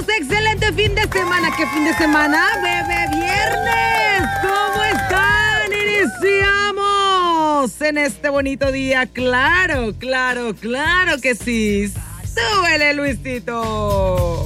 excelente fin de semana. ¿Qué fin de semana? ¡Bebé Viernes! ¿Cómo están? Iniciamos en este bonito día. Claro que sí. ¡Súbele, Luisito!